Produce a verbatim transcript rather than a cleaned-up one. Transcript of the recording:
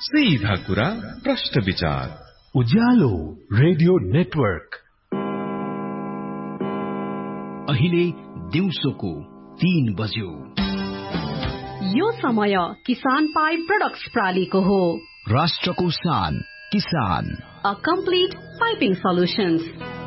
सीधा कुरा प्रश्न विचार उज्यालो रेडियो नेटवर्क। अहिले दिउँसोको तीन बज्यो। यो समय किसान पाइप प्रोडक्ट्स प्रालीको हो। राष्ट्रको शान किसान। A complete piping solutions.